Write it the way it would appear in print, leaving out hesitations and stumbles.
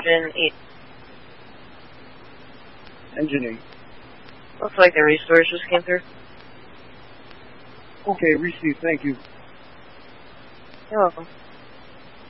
Engine 8. Engine 8. Looks like the resource just came through. Okay, received. Thank you. You're welcome.